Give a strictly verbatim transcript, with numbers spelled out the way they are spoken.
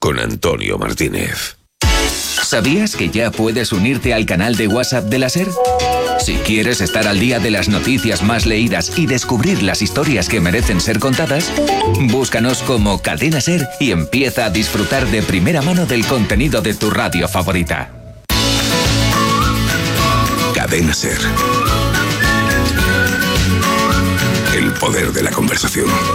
con Antonio Martínez. ¿Sabías que ya puedes unirte al canal de WhatsApp de la SER? Si quieres estar al día de las noticias más leídas y descubrir las historias que merecen ser contadas, búscanos como Cadena SER y empieza a disfrutar de primera mano del contenido de tu radio favorita. Cadena SER. El poder de la conversación.